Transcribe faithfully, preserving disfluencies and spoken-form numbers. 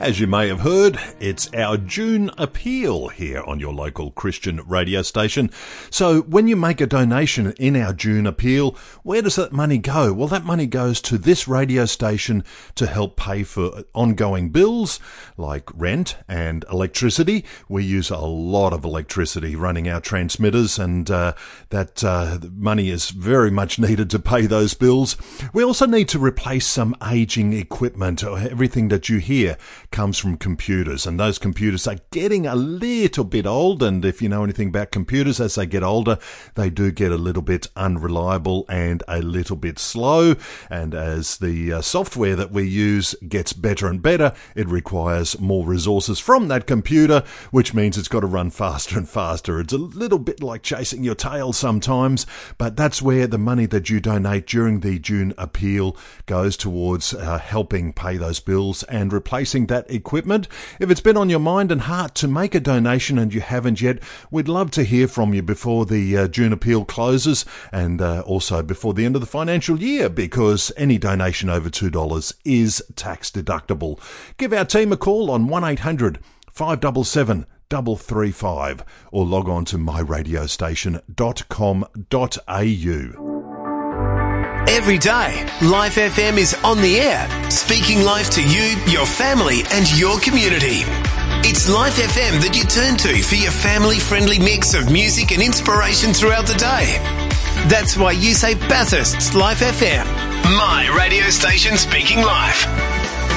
As you may have heard, it's our June appeal here on your local Christian radio station. So when you make a donation in our June appeal, where does that money go? Well, that money goes to this radio station to help pay for ongoing bills like rent and electricity. We use a lot of electricity running our transmitters, and uh, that uh, money is very much needed to pay those bills. We also need to replace some aging equipment. Everything that you hear comes from computers, and those computers are getting a little bit old, and if you know anything about computers, as they get older, they do get a little bit unreliable and a little bit slow, and as the uh, software that we use gets better and better, it requires more resources from that computer, which means it's got to run faster and faster. It's a little bit like chasing your tail sometimes, but that's where the money that you donate during the June appeal goes towards uh, helping pay those bills and replacing that equipment. If it's been on your mind and heart to make a donation and you haven't yet, we'd love to hear from you before the uh, June appeal closes, and uh, also before the end of the financial year, because any donation over two dollars is tax deductible. Give our team a call on one eight hundred five seven seven three three five or log on to my radio station dot com dot a u. Every day, Life F M is on the air, speaking life to you, your family and your community. It's Life F M that you turn to for your family-friendly mix of music and inspiration throughout the day. That's why you say Bathurst's Life F M. My radio station speaking life.